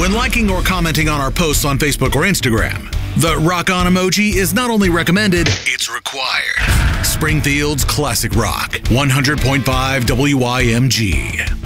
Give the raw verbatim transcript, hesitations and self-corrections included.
when liking or commenting on our posts on Facebook or Instagram. The rock on emoji is not only recommended, it's required. Springfield's classic rock, one hundred point five W I M G.